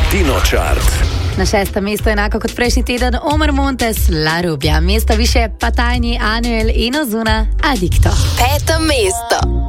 Latino Chart. Na 6. mestu enako kot prejšnji teden Omar Montes, La Rubia. Mesta više pa Tiny, Anuel in Ozuna, Adicto. 5. mesto.